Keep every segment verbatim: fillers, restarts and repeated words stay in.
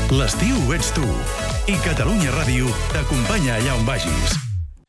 L'estiu ets tu. I Catalunya Ràdio t'acompanya allà on vagis.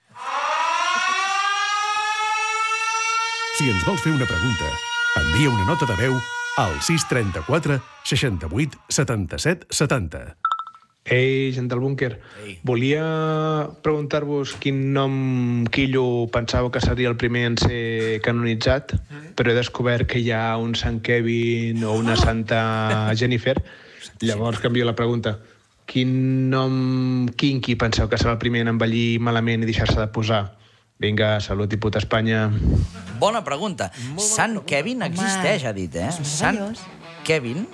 Si ens vols fer una pregunta, envia una nota de veu al sis trenta-quatre seixanta-vuit setanta-set setanta. Ei, gent del búnquer. Ei. Volia preguntar-vos quin nom quillo pensàveu que seria el primer en ser canonitzat, però he descobert que hi ha un Sant Kevin o una Santa Jennifer. Llavors canvio la pregunta. Quin nom quinqui penseu que serà el primer en envellir malament i deixar-se de posar? Vinga, salut i puta Espanya. Bona pregunta. Sant Kevin existeix, ha dit, eh? Sant Kevin.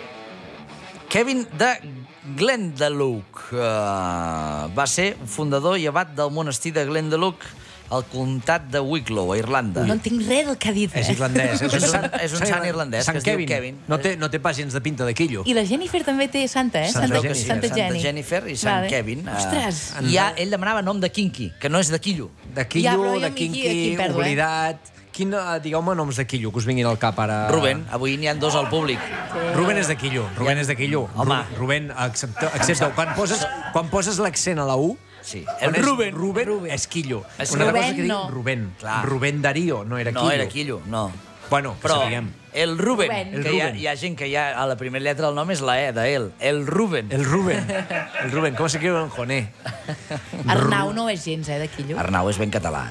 Kevin de Glendalough. Uh, va ser fundador i abat del monestir de Glendalough al comtat de Wicklow, a Irlanda. No entenc res del que ha dit. És irlandès. És un, sant, és un sant irlandès Sant que es diu Kevin. Kevin. No té, no té pas gens de pinta de quillo. I la Jennifer també té santa, eh? Santa Santa, Jennifer. Santa Santa Jenny. Jennifer i Sant Vale. Kevin. Ostres. Uh, I ja, ell demanava nom de Kinky, que no és de quillo. De Ja, quillo, però jo de aquí- quinqui, aquí perdo, eh? oblidat... Quin, eh, digueu-me noms de quillo que us vinguin al cap ara. Rubén, avui n'hi ha dos al públic. Rubén és de quillo. Rubén és de quillo. Home. Ru- Rubén, accepta, accepta quan poses, quan poses l'accent a la U, Sí. el El Rubén, Rubén. Rubén és quillo. És Una Rubén, cosa que diu no. Rubén. Clar. Rubén Darío, no era quillo. No era quillo, no. Bueno, que Però sapiguem. el Rubén, Rubén. que El hi ha, Rubén. hi ha gent que hi ha, a la primera lletra del nom és la E d'ell. El Rubén. El Rubén. El Rubén, com se escriu en Joné? Arnau no és gens, eh, de quillo. Arnau és ben català.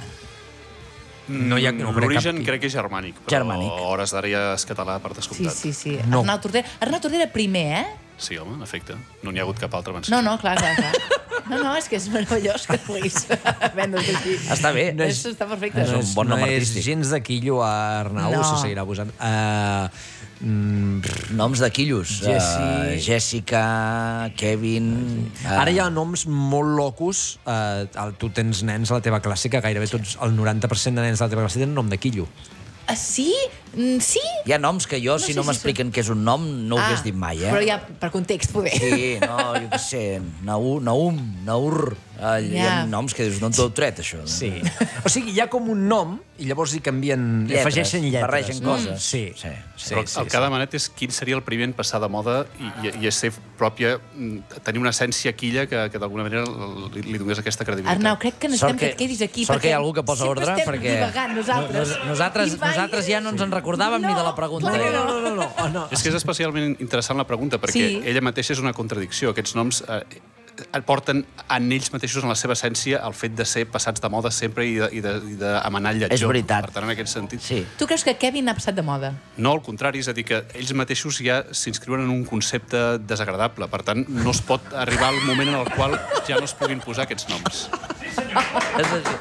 No hi ha, no crec L'origen cap... crec que és germànic, però Germànic. a hores d'ara ja és català per Sí, descomptat. sí, sí. No. Arnau Tordera. Arnau Tordera primer, eh? Sí, home, en efecte. No n'hi ha hagut cap altre abans. No, no, clar, clar, clar. No, no, és que és meravellós que puguis vendre's així. Està bé. No és, està perfecte. És un bon nom no és artístic. gens de quillo a Arnau, No. se seguirà posant. Uh, mm, Noms de quillos. Jessi. Uh, Jessica, Kevin... Uh, Ara hi ha noms molt locos. Uh, tu tens nens a la teva classe, que gairebé tots, el noranta per cent de nens de la teva classe tenen nom de quillo. Ah, sí? Mm, sí? Hi ha noms que jo, No si sé no si m'expliquen què és un nom, no ho Ah, hagués dit mai, eh? Però ja per context, poder. Sí, no, jo què sé, Naú, Naum, Naur... Uh, hi ha Ja. noms que dius, no t'ho heu tret, això. Sí. O sigui, hi ha com un nom i llavors hi canvien, Lletres, afegeixen lletres. barregen coses. Sí, Sí, sí, Però sí, el que ha demanat és quin seria el primer en passar de moda i, i, i ser pròpia, tenir una essència quilla que, que d'alguna manera li, li donés aquesta credibilitat. Arnau, crec que necessitem Sort que, que- et quedis aquí. sort que hi ha algú que posa sempre ordre, estem perquè- divagant, nosaltres. Nos- nosaltres, I mai- nosaltres ja no ens en recordàvem ni de la pregunta. clar que eh? No, no, no, no. Oh, no. És que és especialment interessant la pregunta, perquè Sí. ella mateixa és una contradicció. Aquests noms eh, porten en ells mateixos, en la seva essència, el fet de ser passats de moda sempre i de- i de- i d'amanar el lletjó. És veritat. Per tant, en aquest sentit... Sí. Tu creus que Kevin ha passat de moda? No, al contrari, és a dir, que ells mateixos ja s'inscriuen en un concepte desagradable. Per tant, no es pot arribar al moment en el qual ja no es puguin posar aquests noms. És així.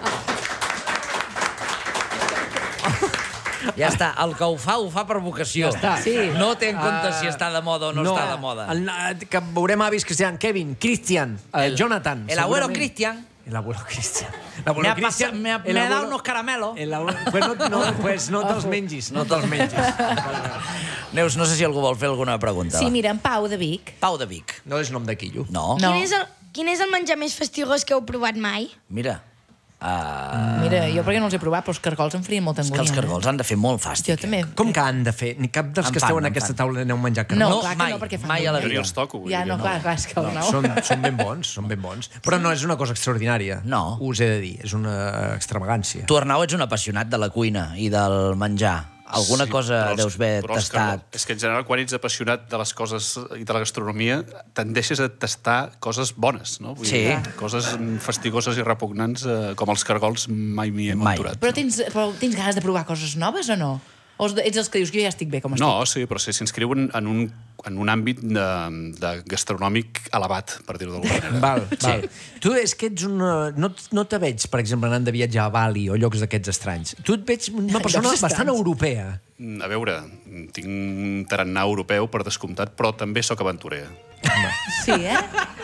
Ja està, el que ho fa, ho fa per vocació. Ja està. Sí. No té en compte Ah, si està de moda o no, està de moda. El, que veurem avis que es diran Kevin, Christian, el, El- Jonathan. el abuelo segurament. Cristian. El abuelo Cristian. Me ha passa- me ha- el me ha dado abuelo- unos caramelos. El abuelo, pues no, no, pues no te'ls mengis, no te'ls mengis. Neus, no sé si algú vol fer alguna pregunta. Sí, va. mira, en Pau de Vic. Pau de Vic. No és nom de quillo. No? No. Quin és, el, quin és el menjar més fastigós que heu provat mai? Mira. Uh, Mira, jo perquè no els he provat, però els cargols em farien molta és que angúnia. els cargols han de fer molt fàstic. Jo també. Com que han de fer? Ni cap dels En que fan, esteu en en aquesta fan. taula aneu menjar No, cargols? clar que mai, no, perquè fan mai a la dolent. Jo ni vida. els toco, vull Ja, dir no, que clar, clar, és que no. Són, són ben bons, són ben bons. Però no és una cosa extraordinària. No. Us he de dir, és una extravagància. Tu, Arnau, ets un apassionat de la cuina i del menjar. Alguna Sí, cosa però els- deus haver però els tastat. cargols- És que en general, quan ets apassionat de les coses i de la gastronomia, tendeixes a tastar coses bones, no? Vull Sí. dir, coses fastigoses i repugnants, eh, com els cargols mai m'hi he Mai. aventurat. Però tens, però tens ganes de provar coses noves o no? O ets els que dius que jo ja estic bé com estic? No, sí, però sí, s'inscriuen en un, en un àmbit de, de gastronòmic elevat, per dir-ho d'alguna manera. Val, val. Tu és que ets una... No, no te veig, per exemple, anant de viatge a Bali o llocs d'aquests estranys. Tu et veig una persona Llocs bastant estranys. europea. A veure, tinc un tarannà europeu, per descomptat, però també sóc aventurer. Sí, eh?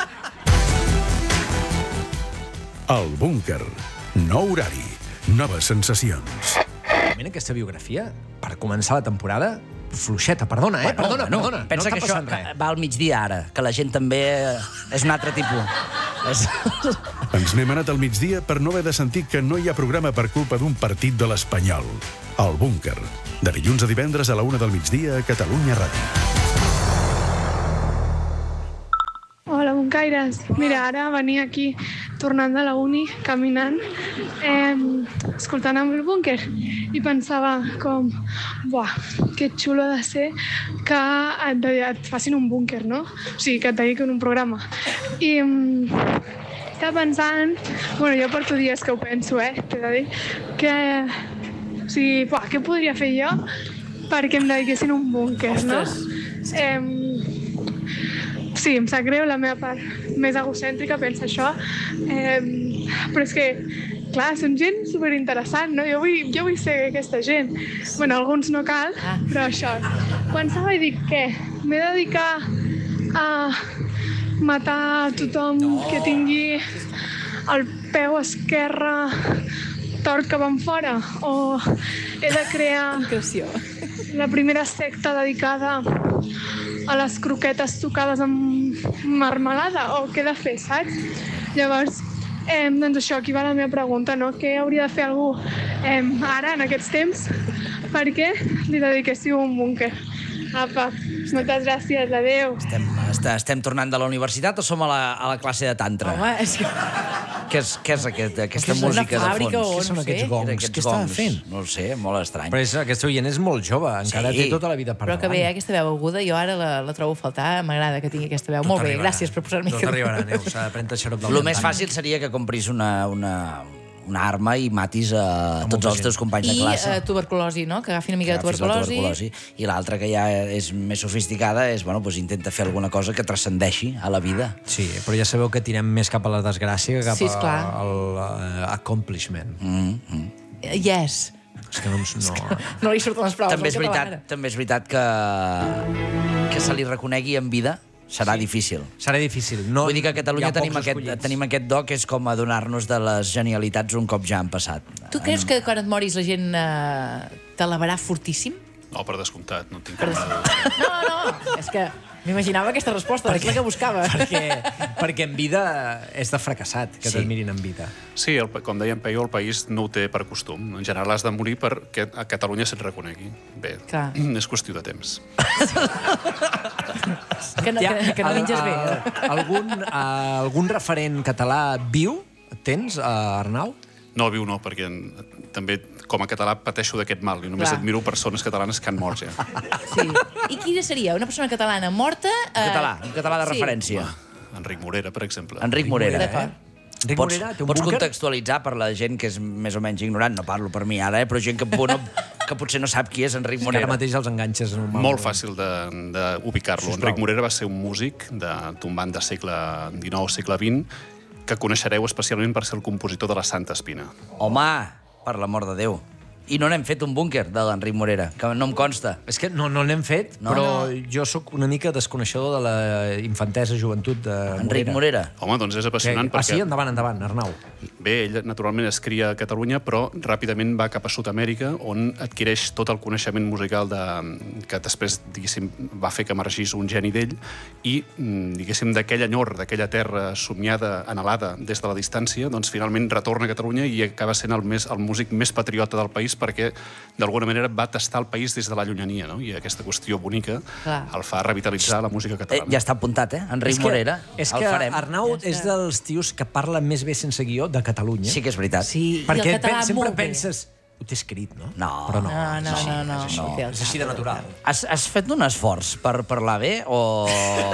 El búnquer. Nou horari. Noves sensacions. Realment, aquesta biografia, per començar la temporada, fluixeta, perdona, eh? Perdona, Bueno, perdona. Pensa no que està això passant res. va al migdia ara, que la gent també és un altre tipus. És... Ens n'hem anat al migdia per no haver de sentir que no hi ha programa per culpa d'un partit de l'Espanyol. El búnquer. De dilluns a divendres a la una del migdia a Catalunya Ràdio. Buncaires. Mira, ara venia aquí, tornant de la uni, caminant, eh, escoltant amb el búnquer, i pensava com, buah, que xulo ha de ser que et, de, et facin un búnquer, no? O sigui, que et dediquin un programa. I mm, estava pensant, bueno, jo porto dies que ho penso, eh, t'he de dir, que, o sigui, buah, què podria fer jo perquè em dediquessin un búnquer, no? Eh, sí, em sap greu, la meva part més egocèntrica pensa això, eh, però és que, clar, són gent superinteressant, no? Jo vull, jo vull ser aquesta gent. Bueno, alguns no cal, però això. Pensava i dic, què? M'he de dedicar a matar tothom que tingui el peu esquerre tort cap enfora? O he de crear la primera secta dedicada a les croquetes tocades amb marmelada, o què he de fer, saps? Llavors, eh, doncs això, aquí va la meva pregunta, no? Què hauria de fer algú eh, ara, en aquests temps, perquè li dediquéssiu un búnquer? Apa, moltes gràcies, adéu. Estem, est- estem tornant de la universitat o som a la, a la classe de tantra? Home, és que... Què és, què és aquest, aquesta És una música de fàbrica fons? o Què són no sé. aquests gongs? Aquests Què estava gongs, fent? No ho sé, molt estrany. Però és, aquest oient és molt jove, encara Sí. té tota la vida per Però que bé, eh, davant. aquesta veu aguda, jo ara la, la trobo a faltar, m'agrada que tingui aquesta veu. Tot Molt bé, arribarà. gràcies per posar-m'hi. Tot arribarà, Neus, s'ha de prendre xarop del El més Montana. fàcil seria que compris una, una, una arma i matis a tots molta els teus companys de I classe. eh, tuberculosi, no? Que agafi una mica de Agafis la tuberculosi. I l'altra, que ja és més sofisticada, és, bueno, doncs intenta fer alguna cosa que transcendeixi a la vida. Sí, però ja sabeu que tirem més cap a la desgràcia que cap Sí, esclar. al uh, accomplishment. Mm -hmm. Eh, Yes. És que no... no... No li surten les proves. També és en català, veritat, també és veritat que, que se li reconegui en vida serà sí. difícil. Serà difícil. No, Vull dir que a hi Catalunya ha tenim pocs aquest, escollits. tenim aquest do que és com adonar-nos de les genialitats un cop ja han passat. Tu creus que quan et moris la gent eh, t'elevarà fortíssim? No, per descomptat, no tinc Per cap... des- No, no, és que m'imaginava aquesta resposta, és la que buscava. perquè, perquè en vida és de fracassat que Sí. t'admirin en vida. Sí, el, com deia en Peyu, el país no ho té per costum. En general has de morir perquè a Catalunya se't reconegui. Bé, Clar. és qüestió de temps. Que no, que, que no menges bé. a, algun, a, algun referent català viu tens, a Arnau? No, viu no, perquè en, també com a català pateixo d'aquest mal i només Clar. admiro persones catalanes que han mort ja. Sí. I quina seria? Una persona catalana morta... Un català, un català de sí. referència. Enric Morera, per exemple. Enric Morera. D'acord. Enric Pots, Morera té un pots búnquer? contextualitzar per la gent que és més o menys ignorant, no parlo per mi ara, eh, però gent que, no, que potser no sap qui és Enric És que Morera. ara mateix els enganxes en un mal Molt moment. fàcil d'ubicar-lo. Sisplau. Enric Morera va ser un músic de tombant de segle dinou, segle vint, que coneixereu especialment per ser el compositor de la Santa Espina. Home, per l'amor de Déu. I no n'hem fet un búnquer de l'Enric Morera, que no em consta. És que no, no n'hem fet, No. però jo sóc una mica desconeixedor de la infantesa joventut de Morera. Enric Morera. Home, doncs és Que, apassionant ah, perquè... sí? Endavant, endavant, Arnau. Bé, ell naturalment es cria a Catalunya, però ràpidament va cap a Sud-amèrica, on adquireix tot el coneixement musical de, que després, diguéssim, va fer que emergís un geni d'ell, i, mm, diguéssim, d'aquell enyor, d'aquella terra somiada, anhelada des de la distància, doncs finalment retorna a Catalunya i acaba sent el, més, el músic més patriota del país, perquè d'alguna manera va tastar el país des de la llunyania, no? I aquesta qüestió bonica Clar. el fa revitalitzar la música Eh, catalana. ja està apuntat, eh? Enric és que, Morera. És el que farem. Arnau Ja és està. dels tios que parla més bé sense guió de Catalunya. Sí que és veritat. Sí, i Perquè el català pen- sempre molt bé. penses... Ho té escrit, no? No. Però no. No, no, no, no. És així, no. és així de natural. Has, has fet un esforç per parlar bé o...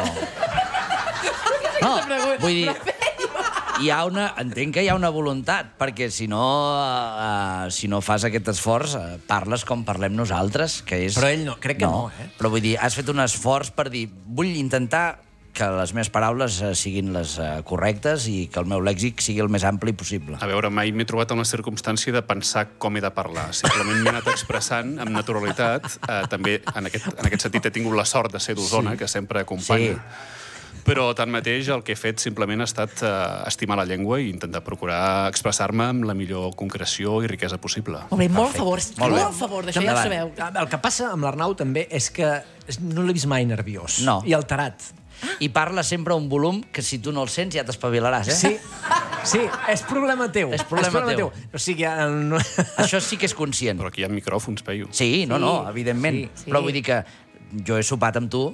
No, vull dir... Hi ha una, entenc que hi ha una voluntat, perquè si no, uh, si no fas aquest esforç, uh, parles com parlem nosaltres, que és... Però ell no, crec que no, eh? Però vull dir, has fet un esforç per dir, vull intentar que les meves paraules uh, siguin les uh, correctes i que el meu lèxic sigui el més ampli possible. A veure, mai m'he trobat en la circumstància de pensar com he de parlar. Simplement m'he anat expressant amb naturalitat. Eh, també, en aquest, en aquest sentit, he tingut la sort de ser d'Osona, sí. que sempre acompanya. Sí. Però, tanmateix, el que he fet simplement ha estat eh, estimar la llengua i intentar procurar expressar-me amb la millor concreció i riquesa possible. Molt bé, molt a favor, Molt bé. molt a favor d'això, ja ho sabeu. El que passa amb l'Arnau també és que no l'he vist mai nerviós. No. I alterat. I parla sempre a un volum que si tu no el sents ja t'espavilaràs, eh? Sí, sí, és problema teu. És problema teu. O sigui, el... Això sí que és conscient. Però aquí hi ha micròfons, Peyu. Sí, no, no, evidentment. Sí, sí. Però vull dir que jo he sopat amb tu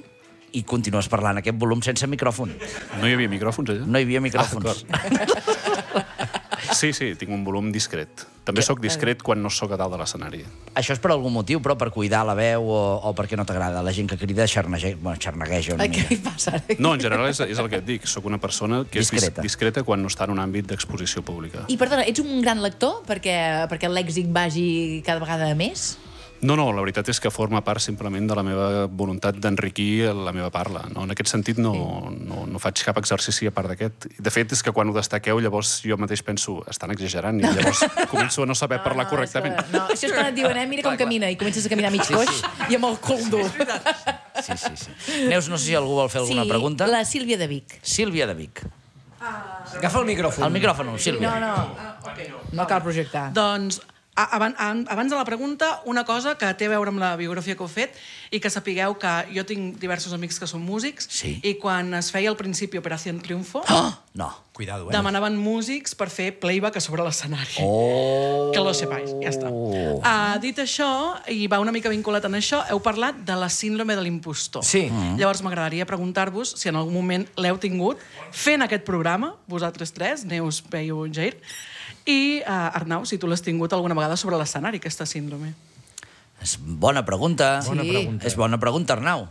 i continues parlant aquest volum sense micròfon. No hi havia micròfons, allà? No hi havia micròfons. Ah, sí, sí, tinc un volum discret. També sóc discret quan no sóc a dalt de l'escenari. Això és per algun motiu, però per cuidar la veu o, o perquè no t'agrada? La gent que crida xarnegueja, bueno, xarnegueja una mica. Què hi passa ara? No, en general és, és el que et dic. Sóc una persona que és Discreta. discreta quan no està en un àmbit d'exposició pública. I perdona, ets un gran lector perquè, perquè el lèxic vagi cada vegada més? No, no, la veritat és que forma part simplement de la meva voluntat d'enriquir la meva parla. No? En aquest sentit no, no, no faig cap exercici a part d'aquest. De fet, és que quan ho destaqueu, llavors jo mateix penso, estan exagerant, i llavors començo a no saber parlar no, correctament. És que, no, això és quan et diuen, eh, mira com camina, i comences a caminar mig coix i amb el cul dur. Sí, sí, sí. Neus, no sé si algú vol fer alguna sí, pregunta. la Sílvia de Vic. Sílvia de Vic. Agafa el micròfon. El micròfon, Sílvia. No, no, okay. no cal projectar. Doncs, abans, abans de la pregunta, una cosa que té a veure amb la biografia que heu fet i que sapigueu que jo tinc diversos amics que són músics Sí. i quan es feia al principi Operación Triunfo Oh! No. Cuidado, eh? demanaven músics per fer playback a sobre l'escenari. Oh! Que lo sepáis, ja està. Uh, dit això, i va una mica vinculat en això, heu parlat de la síndrome de l'impostor. Sí. Mm. Llavors m'agradaria preguntar-vos si en algun moment l'heu tingut fent aquest programa, vosaltres tres, Neus, Peyu i Jair, i uh, Arnau, si tu l'has tingut alguna vegada sobre l'escenari, aquesta síndrome. És bona pregunta. Bona pregunta. És bona pregunta, Arnau.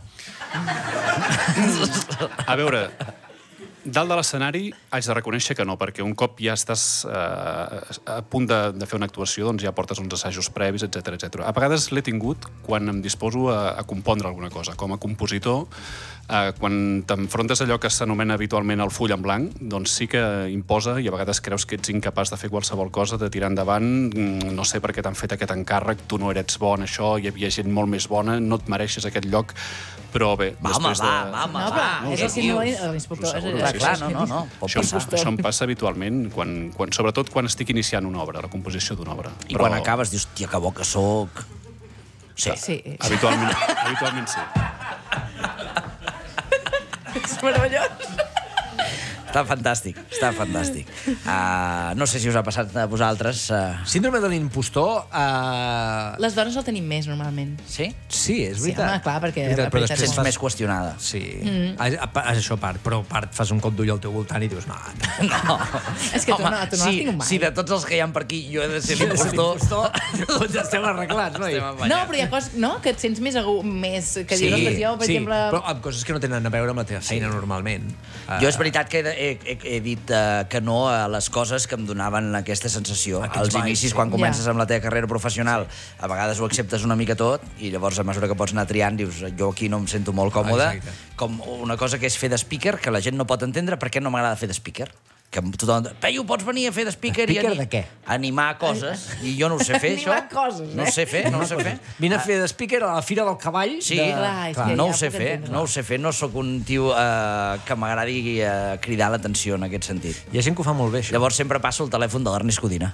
A veure, dalt de l'escenari haig de reconèixer que no, perquè un cop ja estàs eh, a punt de, de fer una actuació, doncs ja portes uns assajos previs, etcètera, etcètera. A vegades l'he tingut quan em disposo a, a compondre alguna cosa. Com a compositor, eh, quan t'enfrontes a allò que s'anomena habitualment el full en blanc, doncs sí que imposa i a vegades creus que ets incapaç de fer qualsevol cosa, de tirar endavant, no sé per què t'han fet aquest encàrrec, tu no eres bon, això, hi havia gent molt més bona, no et mereixes aquest lloc, però bé, Va, home, després va, de... va, home, No, va. però Què és el síndrome dius? de l'inspector. Ho és- seguro, Clar, sí, clar, sí, no, sí. no, no. Pot Això, em- passar. això em passa habitualment, quan, quan, sobretot quan estic iniciant una obra, la composició d'una obra. I quan acabes dius, tia, que bo que sóc. Sí. Sí. Habitualment, habitualment sí. És meravellós. Està fantàstic, està fantàstic. Uh, no sé si us ha passat a vosaltres. Uh... Síndrome de l'impostor... Uh... Les dones el tenim més, normalment. Sí? Sí, és Sí, veritat. home, clar, perquè Veritat, la però veritat Sents després més qüestionada. Sí. Mm. A, a, a, això a part, però a part fas un cop d'ull al teu voltant i dius, no, No. És que tu no- tu no sí, l'has tingut mai. sí, de tots els que hi ha per aquí, jo he de ser l'impostor. doncs estem arreglats, no? Estem No, apanyats. però hi ha coses no, que et sents més, agu- més que Sí, dius, ostres, jo, per sí, exemple... però amb coses que no tenen a veure amb la teva feina normalment. Uh, Jo és veritat que he, he, he, he dit uh, que no a les coses que em donaven aquesta sensació. Aquests Als balls, inicis, sí. quan comences Ja. amb la teva carrera professional, a vegades ho acceptes una mica tot i llavors a mesura que pots anar triant dius jo aquí no em sento molt còmode. Exacte. Com una cosa que és fer de speaker, que la gent no pot entendre per què no m'agrada fer de speaker. Que tothom... Peyu, pots venir a fer de speaker, Speaker i ani- de què? animar coses. I jo no ho sé fer, això. Animar coses, No ho eh? sé fer, no ho sé fer. Vine a fer de speaker a la Fira del Cavall. Sí, de... Clar, és que no ja ho sé puc fer, entendre. no ho sé fer. No sóc un tio eh, que m'agradi eh, cridar l'atenció en aquest sentit. Hi ha gent que ho fa molt bé, això. Llavors sempre passo el telèfon de l'Ernest Codina.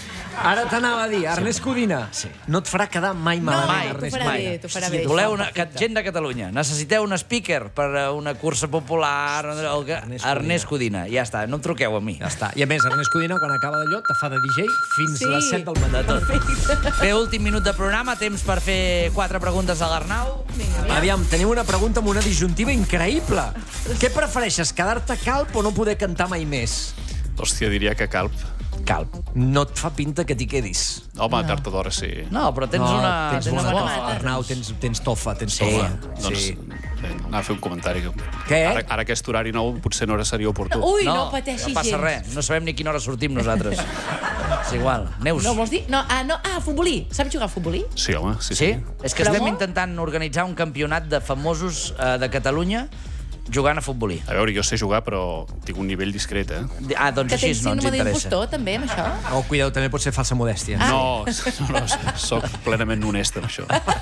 Ara t'anava a dir, Ernest Codina, sí. no et farà quedar mai No, malament, mai, t'ho Ernest farà Codina. bé, t'ho farà bé. Voleu una, que, gent de Catalunya, necessiteu un speaker per a una cursa popular, el que, Ernest Codina. Ernest Codina. Ja està, no em truqueu a mi. Ja està. I a més, Ernest Codina, quan acaba d'allò, te fa de D J fins Sí. les set del matí. Bé, últim minut de programa, temps per fer quatre preguntes a l'Arnau. Aviam, tenim una pregunta amb una disjuntiva increïble. Què prefereixes, quedar-te calp o no poder cantar mai més? Hòstia, diria que calp. Calp. No et fa pinta que t'hi quedis. Home, tard o d'hora sí. No, però tens una... tens tens bona una tofa, Arnau, tens, tens tofa, tens Sí. tofa. Doncs Sí. bé, anava a fer un comentari. Què? Ara, ara aquest horari nou potser no era seria oportú. Ui, no, no pateixis passa gens. res, no sabem ni a quina hora sortim nosaltres. És igual. Neus. No vols dir? No, ah, no, ah, futbolí. Saps jugar a futbolí? Sí, home, sí, Sí? sí. És que Però estem molt? intentant organitzar un campionat de famosos eh, de Catalunya jugant a futbolí. A veure, jo sé jugar, però tinc un nivell discret, eh? Ah, doncs Que així tens no ens síndrome interessa. d'impostor, també, amb això? Oh, cuidao, també pot ser falsa modèstia. Ah. No, no, no, soc plenament honest en això.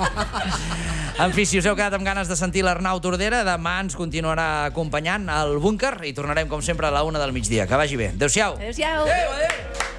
En fi, si us heu quedat amb ganes de sentir l'Arnau Tordera, demà ens continuarà acompanyant al búnquer i tornarem, com sempre, a la una del migdia. Que vagi bé. Adéu-siau. Adéu-siau. Adéu, adéu.